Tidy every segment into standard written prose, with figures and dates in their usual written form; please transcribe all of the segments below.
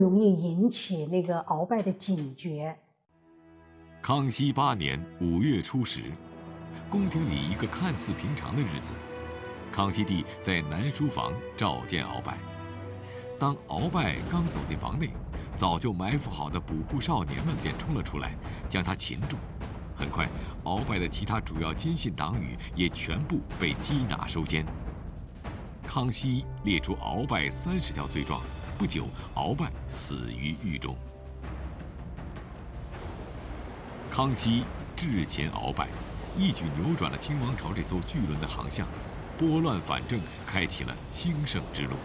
容易引起那个鳌拜的警觉。 康熙8年5月初10，宫廷里一个看似平常的日子，康熙帝在南书房召见鳌拜。当鳌拜刚走进房内，早就埋伏好的捕库少年们便冲了出来，将他擒住。很快，鳌拜的其他主要亲信党羽也全部被缉拿收监。康熙列出鳌拜30条罪状，不久，鳌拜死于狱中。康熙智擒鳌拜，一举扭转了清王朝这艘巨轮的航向，拨乱反正，开启了兴盛之路。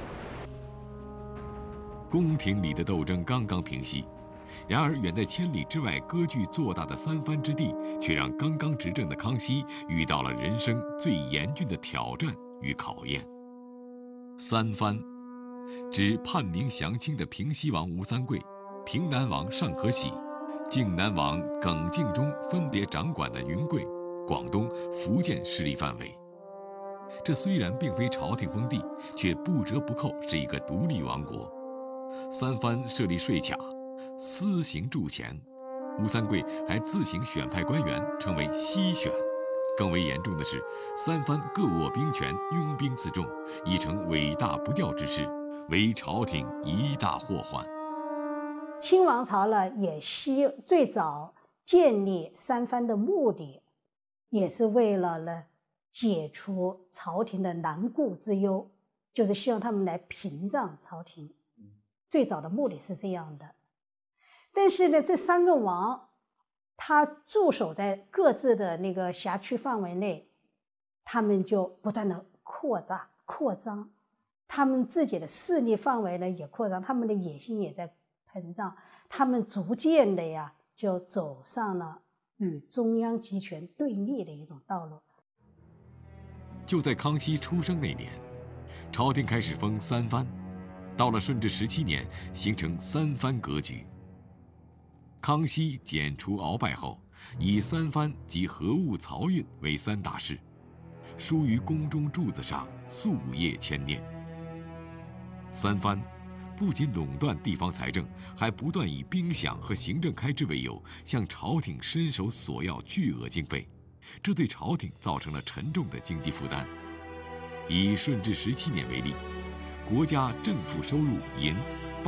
宫廷里的斗争刚刚平息，然而远在千里之外割据做大的三藩之地，却让刚刚执政的康熙遇到了人生最严峻的挑战与考验。三藩指叛明降清的平西王吴三桂、平南王尚可喜、靖南王耿敬忠分别掌管的云贵、广东、福建势力范围。这虽然并非朝廷封地，却不折不扣是一个独立王国。三藩设立税卡，私行铸钱，吴三桂还自行选派官员，称为西选。更为严重的是，三藩各握兵权，拥兵自重，已成尾大不掉之势，为朝廷一大祸患。 清王朝呢，最早建立三藩的目的，也是为了呢解除朝廷的难顾之忧，就是希望他们来屏障朝廷。最早的目的是这样的。但是呢，这三个王他驻守在各自的那个辖区范围内，他们就不断的扩张，他们自己的势力范围呢也扩张，他们的野心也在膨胀，他们逐渐的就走上了与中央集权对立的一种道路。 就在康熙出生那年，朝廷开始封三藩，到了顺治17年，形成三藩格局。康熙剪除鳌拜后，以三藩及河务漕运为三大事，书于宫中柱子上，夙夜牵念。三藩不仅垄断地方财政，还不断以兵饷和行政开支为由，向朝廷伸手索要巨额经费，这对朝廷造成了沉重的经济负担。以顺治17年为例，国家政府收入银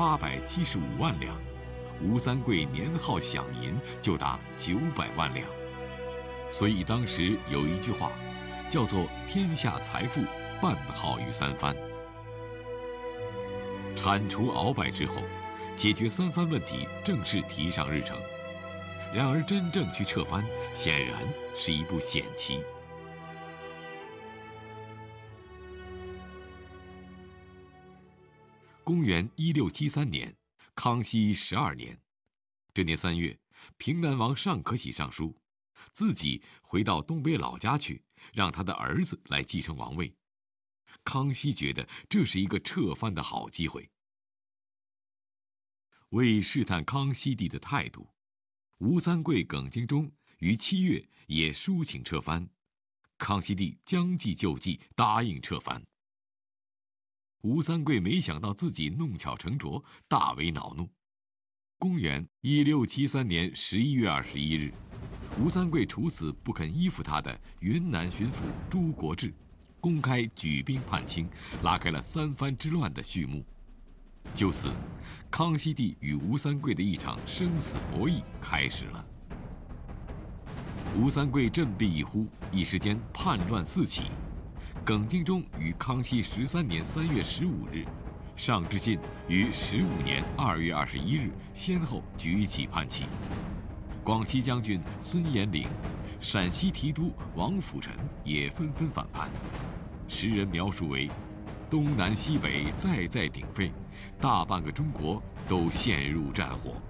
875万两，吴三桂年号饷银就达900万两。所以当时有一句话，叫做“天下财富半耗于三藩”。铲除鳌拜之后，解决三藩问题正式提上日程。然而，真正去撤藩，显然是一步险棋。公元1673年，康熙12年，这年3月，平南王尚可喜上书，自己回到东北老家去，让他的儿子来继承王位。康熙觉得这是一个撤藩的好机会。为试探康熙帝的态度，吴三桂、耿敬忠于7月也书请撤藩，康熙帝将计就计，答应撤藩。吴三桂没想到自己弄巧成拙，大为恼怒。公元1673年11月21日，吴三桂处死不肯依附他的云南巡抚朱国治，公开举兵叛清，拉开了三藩之乱的序幕。就此，康熙帝与吴三桂的一场生死博弈开始了。吴三桂振臂一呼，一时间叛乱四起。耿敬忠于康熙13年3月15日，尚志信于15年2月21日先后举起叛旗。广西将军孙延龄、陕西提督王辅臣也纷纷反叛。时人描述为东南西北在鼎沸，大半个中国都陷入战火。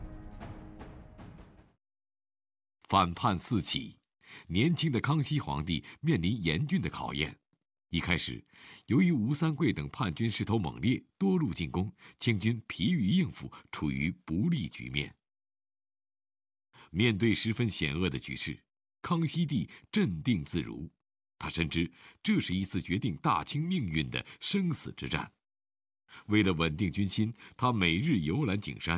反叛四起，年轻的康熙皇帝面临严峻的考验。一开始，由于吴三桂等叛军势头猛烈，多路进攻，清军疲于应付，处于不利局面。面对十分险恶的局势，康熙帝镇定自如。他深知这是一次决定大清命运的生死之战。 为了稳定军心，他每日游览景山。